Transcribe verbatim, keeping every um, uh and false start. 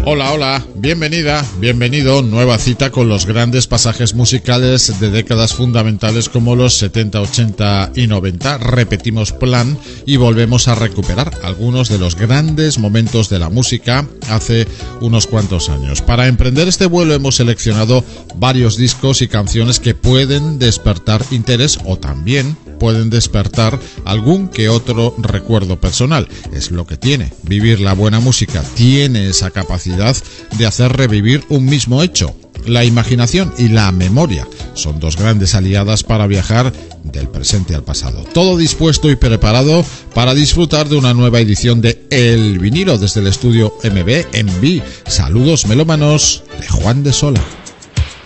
Hola, hola, bienvenida, bienvenido, nueva cita con los grandes pasajes musicales de décadas fundamentales como los setenta, ochenta y noventa. Repetimos plan y volvemos a recuperar algunos de los grandes momentos de la música hace unos cuantos años. Para emprender este vuelo hemos seleccionado varios discos y canciones que pueden despertar interés o también pueden despertar algún que otro recuerdo personal. Es lo que tiene vivir la buena música, tiene esa capacidad de hacer revivir un mismo hecho. La imaginación y la memoria son dos grandes aliadas para viajar del presente al pasado. Todo dispuesto y preparado para disfrutar de una nueva edición de El Vinilo desde el estudio M B en V. Saludos melómanos de Juan de Sola.